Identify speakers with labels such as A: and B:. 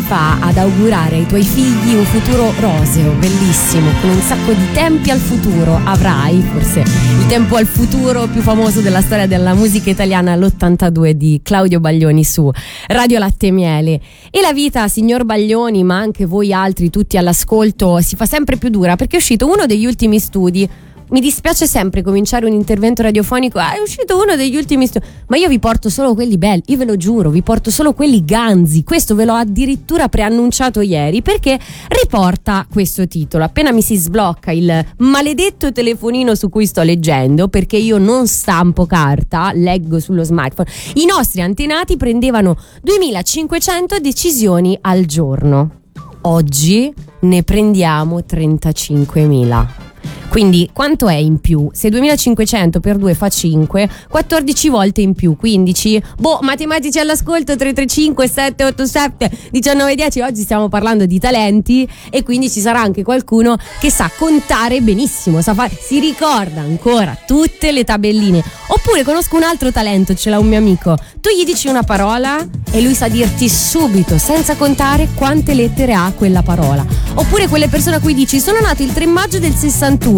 A: fa ad augurare ai tuoi figli un futuro roseo, bellissimo, con un sacco di tempi al futuro. Avrai forse il tempo al futuro più famoso della storia della musica italiana, l'82 di Claudio Baglioni su Radio Latte e Miele. E la vita, signor Baglioni, ma anche voi altri tutti all'ascolto, si fa sempre più dura, perché è uscito uno degli ultimi studi. Mi dispiace sempre cominciare un intervento radiofonico, è uscito uno degli ultimi studi, ma io vi porto solo quelli belli, io ve lo giuro, vi porto solo quelli ganzi. Questo ve l'ho addirittura preannunciato ieri, perché riporta questo titolo. Appena mi si sblocca il maledetto telefonino su cui sto leggendo, perché io non stampo carta, leggo sullo smartphone, i nostri antenati prendevano 2500 decisioni al giorno. Oggi ne prendiamo 35.000. Quindi quanto è in più? Se 2500 per 2 fa 5, 14 volte in più, 15. Matematici all'ascolto, 335 787 1910. Oggi stiamo parlando di talenti e quindi ci sarà anche qualcuno che sa contare benissimo, si ricorda ancora tutte le tabelline. Oppure conosco un altro talento, ce l'ha un mio amico. Tu gli dici una parola e lui sa dirti subito, senza contare, quante lettere ha quella parola. Oppure quelle persone a cui dici: sono nato il 3 maggio del 61,